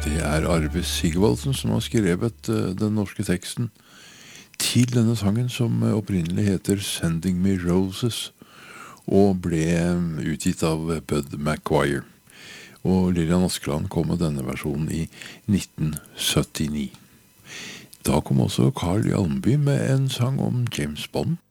Det Arve Sigvaldsen som har skrevet den norske teksten til denne sangen, som opprinnelig heter Sending Me Roses, og ble utgitt av Bud McGuire. Og Lillian Askeland kom med denne versjonen i 1979. Da kom også Carl Almby med en sang om James Bond.